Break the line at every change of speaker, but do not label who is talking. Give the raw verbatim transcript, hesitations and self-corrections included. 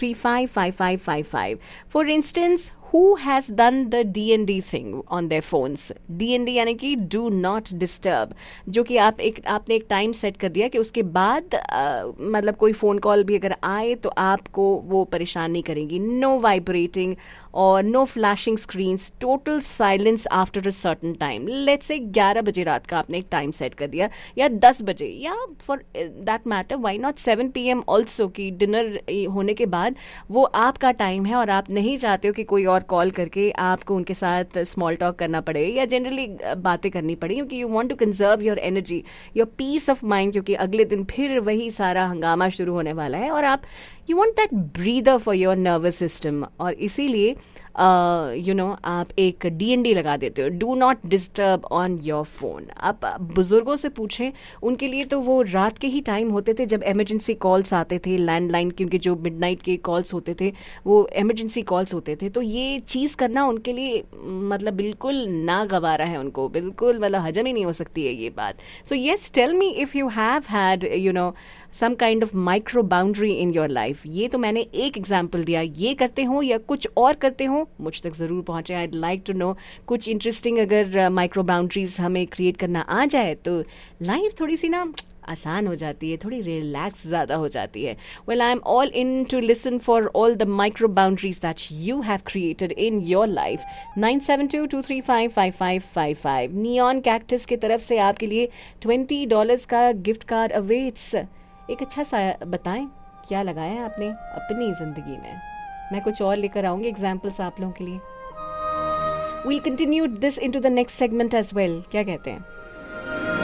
Three five five five five five. For instance, who has done the D and D thing on their phones? D and D यानी कि do not disturb, जो कि आप एक आपने एक time set कर दिया कि उसके बाद आ, मतलब कोई फ़ोन कॉल भी अगर आए तो आपको वो परेशान नहीं करेंगी. नो वाइब्रेटिंग और no flashing screens, total silence after a certain time. Let's say ग्यारह बजे रात का आपने एक टाइम सेट कर दिया, या दस बजे, या for that matter why not seven P am also, कि डिनर होने के बाद वो आपका टाइम है और आप नहीं चाहते हो कि कोई और कॉल करके आपको उनके साथ स्मॉल टॉक करना पड़े या जनरली बातें करनी पड़े, क्योंकि you want to conserve your energy, your peace of mind, क्योंकि अगले दिन फिर वही सारा हंगामा शुरू होने वाला है और आप you want that breather for your nervous system. और इसीलिए यू नो आप एक डी एन डी लगा देते हो, do not disturb on your phone. आप बुजुर्गों से पूछें, उनके लिए तो वो रात के ही टाइम होते थे जब इमरजेंसी कॉल्स आते थे, लैंडलाइन, क्योंकि जो मिडनाइट के कॉल्स होते थे वो इमरजेंसी कॉल्स होते थे. तो ये चीज़ करना उनके लिए मतलब बिल्कुल नागवारा है, उनको बिल्कुल मतलब हजम ही नहीं हो सकती है ये बात. So yes, tell me if you have had you know some kind of micro boundary in your life. ये तो मैंने एक एग्जाम्पल दिया, ये करते हो या कुछ और करते हो, मुझ तक ज़रूर पहुँचे. आई लाइक टू नो कुछ इंटरेस्टिंग. अगर माइक्रो uh, बाउंड्रीज हमें क्रिएट करना आ जाए तो लाइफ थोड़ी सी ना आसान हो जाती है, थोड़ी रिलैक्स ज़्यादा हो जाती है. Well, I am all in to listen for all the micro boundaries that you have created in your life. Nine seven to to three five five five five five. Neon cactus की तरफ से आपके लिए twenty dollars का gift card awaits. एक अच्छा सा बताएं क्या लगाया है आपने अपनी ज़िंदगी में. मैं कुछ और लेकर आऊँगी एग्जाम्पल्स आप लोगों के लिए. We'll continue this into the next segment as well. क्या कहते हैं?